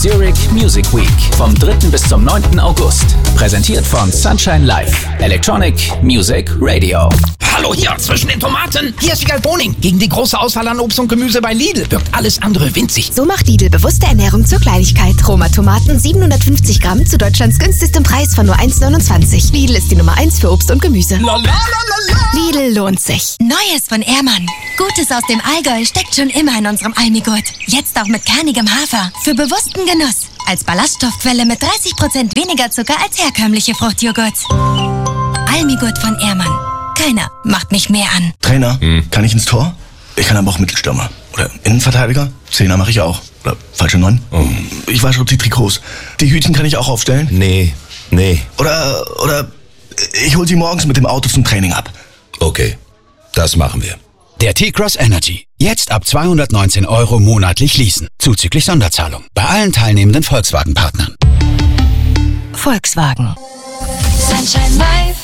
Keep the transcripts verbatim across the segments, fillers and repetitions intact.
Zurich Music Week vom dritten bis zum neunten August. Präsentiert von Sunshine Live, Electronic Music Radio. Hallo hier zwischen den Tomaten. Hier ist Wiegald Boning. Gegen die große Auswahl an Obst und Gemüse bei Lidl wirkt alles andere winzig. So macht Lidl bewusste Ernährung zur Kleinigkeit. Roma Tomaten siebenhundertfünfzig Gramm zu Deutschlands günstigstem Preis von nur eins neunundzwanzig. Lidl ist die Nummer eins für Obst und Gemüse. La, la, la, la, la. Lidl lohnt sich. Neues von Ehrmann. Gutes aus dem Allgäu steckt schon immer in unserem Almigurt. Jetzt auch mit kernigem Hafer. Für bewussten Genuss. Als Ballaststoffquelle mit dreißig Prozent weniger Zucker als herkömmliche Fruchtjoghurts. Almigurt von Ehrmann. Keiner macht mich mehr an. Trainer, hm. kann ich ins Tor? Ich kann aber auch Mittelstürmer. Oder Innenverteidiger? Zehner mache ich auch. Oder falsche Neun? Oh. Ich wasche auch die Trikots. Die Hütchen kann ich auch aufstellen? Nee, nee. Oder, oder ich hol sie morgens mit dem Auto zum Training ab. Okay, das machen wir. Der T-Cross Energy. Jetzt ab zweihundertneunzehn Euro monatlich leasen. Zuzüglich Sonderzahlung. Bei allen teilnehmenden Volkswagen-Partnern. Volkswagen. Sunshine Live.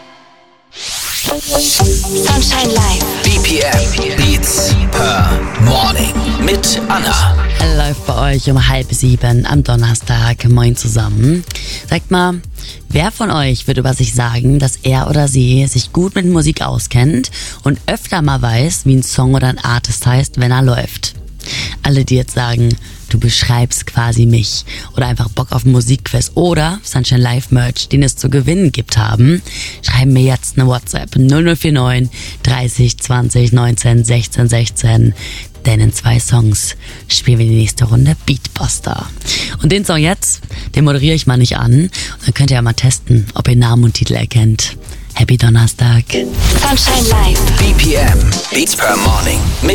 Sunshine Live. B P M Beats per Morning mit Anna. Läuft bei euch um halb sieben am Donnerstag. Moin zusammen. Sagt mal, wer von euch wird über sich sagen, dass er oder sie sich gut mit Musik auskennt und öfter mal weiß, wie ein Song oder ein Artist heißt, wenn er läuft? Alle, die jetzt sagen, du beschreibst quasi mich oder einfach Bock auf ein Musikquiz oder Sunshine Live Merch, den es zu gewinnen gibt, haben, schreiben mir jetzt eine WhatsApp null null vier neun dreißig zwanzig neunzehn sechzehn sechzehn. Denn in zwei Songs spielen wir die nächste Runde Beatbuster. Und den Song jetzt, den moderiere ich mal nicht an. Und dann könnt ihr ja mal testen, ob ihr Namen und Titel erkennt. Happy Donnerstag. Sunshine Live. B P M Beats per Morning mit